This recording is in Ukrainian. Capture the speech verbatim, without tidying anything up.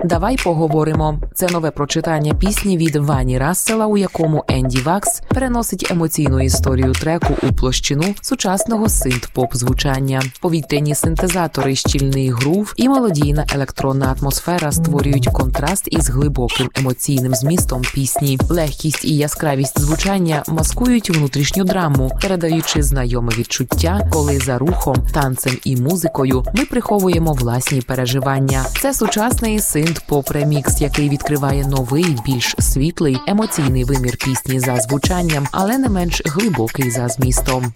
«Давай поговоримо». Це нове прочитання пісні від Вані Рассела, у якому Енді Вакс переносить емоційну історію треку у площину сучасного синт-поп-звучання. Повітряні синтезатори, щільний грув і мелодійна електронна атмосфера створюють контраст із глибоким емоційним змістом пісні. Легкість і яскравість звучання маскують внутрішню драму, передаючи знайоме відчуття, коли за рухом, танцем і музикою ми приховуємо власні переживання. Це сучасний синт-поп-ремікс, який відкриває новий, більш світлий, емоційний вимір пісні за звучанням, але не менш глибокий за змістом.